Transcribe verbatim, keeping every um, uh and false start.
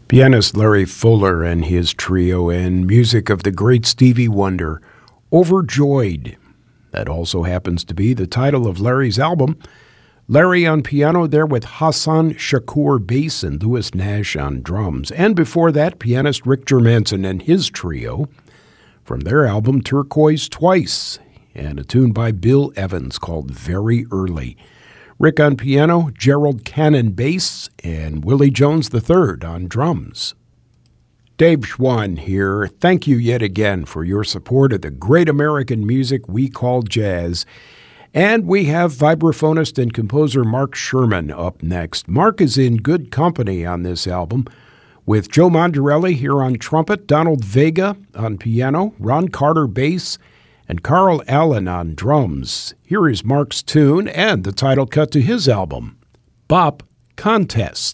Pianist Larry Fuller and his trio and music of the great Stevie Wonder, Overjoyed. That also happens to be the title of Larry's album. Larry on piano there with Hassan Shakur bass and Louis Nash on drums. And before that, pianist Rick Germanson and his trio from their album Turquoise Twice, and a tune by Bill Evans called Very Early. Rick on piano, Gerald Cannon bass, and Willie Jones the third on drums. Dave Schwann here. Thank you yet again for your support of the great American music we call jazz. And we have vibraphonist and composer Mark Sherman up next. Mark is in good company on this album, with Joe Mondarelli here on trumpet, Donald Vega on piano, Ron Carter bass, and Carl Allen on drums. Here is Mark's tune and the title cut to his album, Bop Contest.